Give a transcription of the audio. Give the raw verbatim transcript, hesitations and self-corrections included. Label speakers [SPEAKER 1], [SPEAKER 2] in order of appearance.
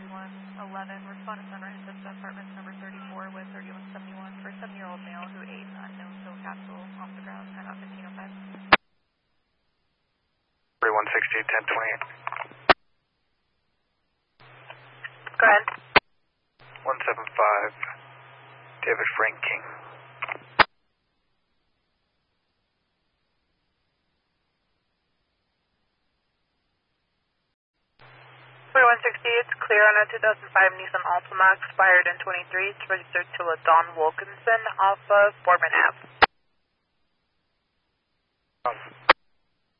[SPEAKER 1] thirty-one eleven. Respondent Sunrise Vista Apartments number thirty-four with thirty-one seventy-one for a seven-year-old male who ate an unknown pill capsule off the ground at about fifteen oh five.
[SPEAKER 2] thirty-one sixty, ten twenty-eight.
[SPEAKER 1] Go ahead.
[SPEAKER 2] one seven five, David Frank King.
[SPEAKER 1] forty-one sixty, it's clear on a two thousand five Nissan Altima, expired in twenty-three. It's registered to LaDon Wilkinson off of Boardman Ave.